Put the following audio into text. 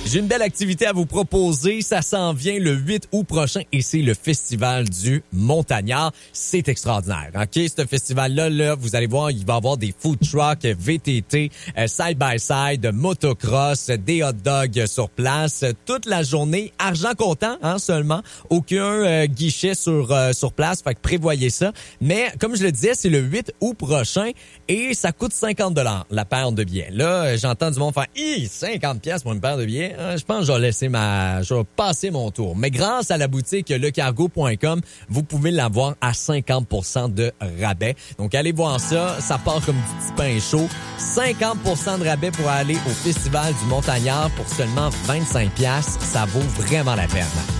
J'ai une belle activité à vous proposer. Ça s'en vient le 8 août prochain et c'est le Festival du Montagnard. C'est extraordinaire. OK? Ce festival-là, vous allez voir, il va y avoir des food trucks, VTT, side-by-side, motocross, des hot dogs sur place. Toute la journée, argent comptant, seulement. Aucun guichet sur place. Fait que prévoyez ça. Mais, comme je le disais, c'est le 8 août prochain et ça coûte 50 $ la paire de billets. Là, j'entends du monde faire 50 pièces pour une paire de billets. Je pense que je vais passer mon tour. Mais grâce à la boutique lecargo.com, vous pouvez l'avoir à 50% de rabais. Donc, allez voir ça. Ça part comme du petit pain chaud. 50% de rabais pour aller au Festival du Montagnard pour seulement 25 pièces. Ça vaut vraiment la peine.